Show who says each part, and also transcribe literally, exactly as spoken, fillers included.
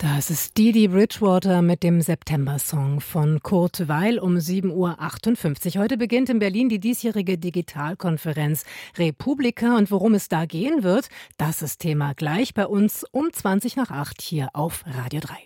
Speaker 1: Das ist Didi Bridgewater mit dem September-Song von Kurt Weil um sieben Uhr achtundfünfzig. Heute beginnt in Berlin die diesjährige Digitalkonferenz Republika. Und worum es da gehen wird, das ist Thema gleich bei uns um zwanzig nach acht hier auf Radio drei.